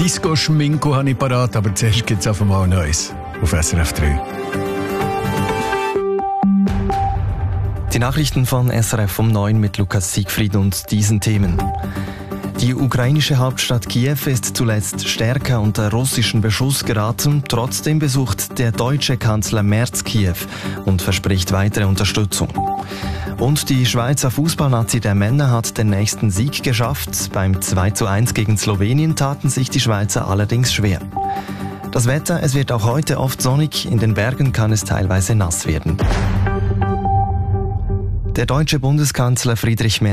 Disco-Schminko habe ich parat, aber zuerst gibt es einfach mal Neues auf SRF 3. Die Nachrichten von SRF um 9 mit Lukas Siegfried und diesen Themen. Die ukrainische Hauptstadt Kiew ist zuletzt stärker unter russischen Beschuss geraten. Trotzdem besucht der deutsche Kanzler Merz Kiew und verspricht weitere Unterstützung. Und die Schweizer Fußballnazi der Männer hat den nächsten Sieg geschafft. Beim 2:1 gegen Slowenien taten sich die Schweizer allerdings schwer. Das Wetter, es wird auch heute oft sonnig. In den Bergen kann es teilweise nass werden. Der deutsche Bundeskanzler Friedrich Merz